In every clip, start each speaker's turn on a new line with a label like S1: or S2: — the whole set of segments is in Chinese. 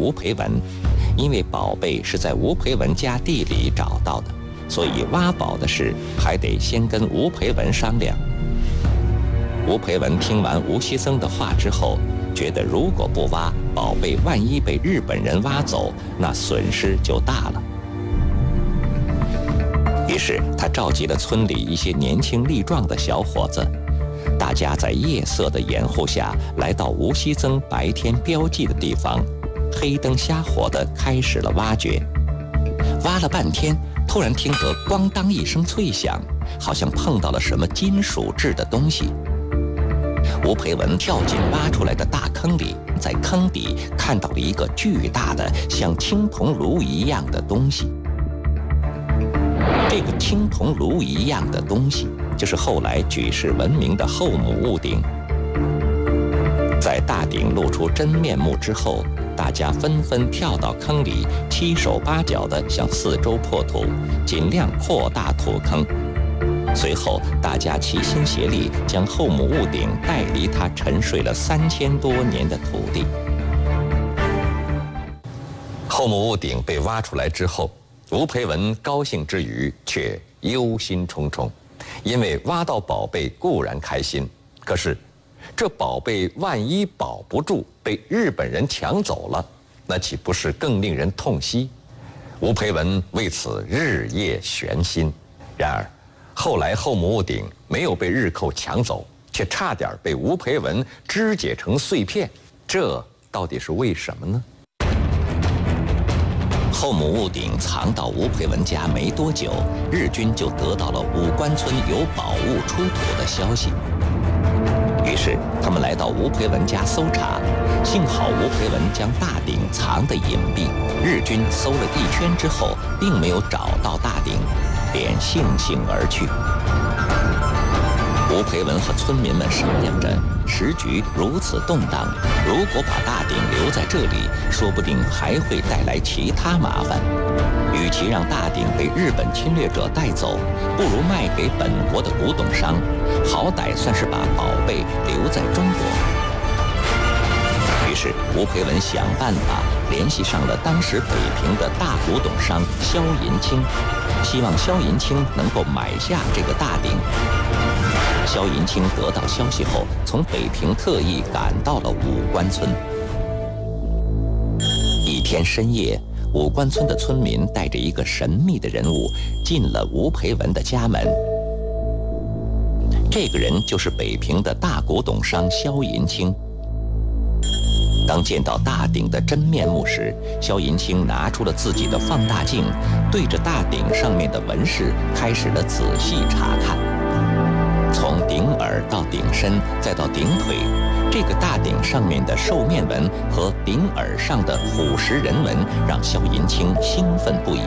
S1: 吴培文，因为宝贝是在吴培文家地里找到的，所以挖宝的事还得先跟吴培文商量。吴培文听完吴锡僧的话之后，觉得如果不挖，宝贝万一被日本人挖走，那损失就大了。于是他召集了村里一些年轻力壮的小伙子，大家在夜色的掩护下来到吴锡僧白天标记的地方，黑灯瞎火地开始了挖掘。挖了半天，突然听得咣当一声脆响，好像碰到了什么金属制的东西。吴培文跳进挖出来的大坑里，在坑底看到了一个巨大的像青铜炉一样的东西。这个青铜炉一样的东西就是后来举世闻名的后母戊鼎。在大鼎露出真面目之后，大家纷纷跳到坑里，七手八脚地向四周破土，尽量扩大土坑。随后大家齐心协力将后母戊鼎带离他沉睡了3000多年的土地。后母戊鼎被挖出来之后，吴培文高兴之余却忧心忡忡，因为挖到宝贝固然开心，可是这宝贝万一保不住，被日本人抢走了，那岂不是更令人痛惜？吴培文为此日夜悬心。然而后来后母戊鼎没有被日寇抢走，却差点被吴培文肢解成碎片，这到底是为什么呢？后母戊鼎藏到吴培文家没多久，日军就得到了武关村有宝物出土的消息。于是他们来到吴培文家搜查，幸好吴培文将大鼎藏得隐蔽，日军搜了一圈之后并没有找到大鼎，便悻悻而去。吴培文和村民们商量着，时局如此动荡，如果把大鼎留在这里，说不定还会带来其他麻烦。与其让大鼎被日本侵略者带走，不如卖给本国的古董商，好歹算是把宝贝留在中国。于是吴培文想办法联系上了当时北平的大古董商萧银清，希望萧银清能够买下这个大鼎。萧银清得到消息后，从北平特意赶到了武关村。一天深夜，武关村的村民带着一个神秘的人物进了吴培文的家门。这个人就是北平的大古董商萧银清。当见到大鼎的真面目时，萧银清拿出了自己的放大镜，对着大鼎上面的纹饰开始了仔细查看。从鼎耳到鼎身再到鼎腿，这个大鼎上面的兽面纹和鼎耳上的虎食人纹让萧银清兴奋不已。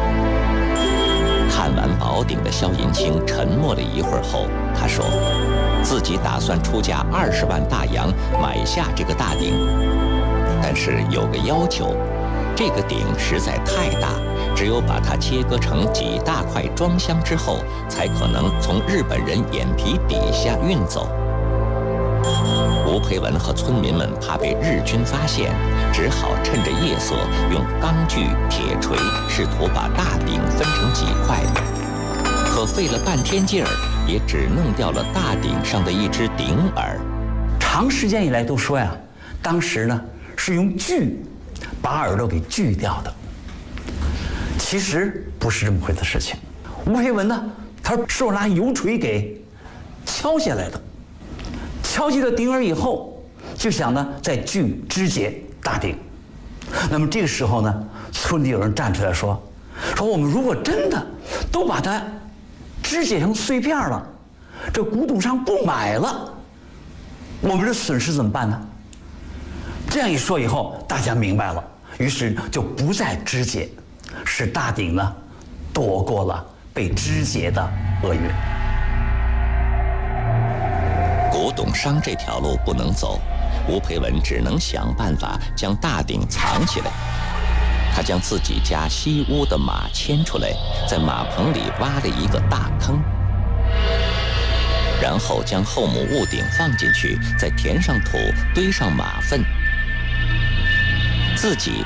S1: 看完宝鼎的萧银清沉默了一会儿后，他说自己打算出价20万大洋买下这个大鼎，但是有个要求，这个鼎实在太大，只有把它切割成几大块装箱之后，才可能从日本人眼皮底下运走。吴培文和村民们怕被日军发现，只好趁着夜色用钢锯、铁锤试图把大鼎分成几块，可费了半天劲儿，也只弄掉了大鼎上的一只鼎耳。
S2: 长时间以来都说呀，当时呢是用锯把耳朵给锯掉的，其实不是这么回的事情。吴培文呢，他是我拿油锤给敲下来的，敲击了鼎耳以后，就想呢再锯肢解大鼎。那么这个时候呢，村里有人站出来说我们如果真的都把它肢解成碎片了，这古董商不买了，我们的损失怎么办呢？这样一说以后，大家明白了，于是就不再肢解，使大鼎呢躲过了被肢解的厄运。
S1: 古董商这条路不能走，吴培文只能想办法将大鼎藏起来。他将自己家西屋的马牵出来，在马棚里挖了一个大坑，然后将后母戊鼎放进去，再填上土，堆上马粪，自己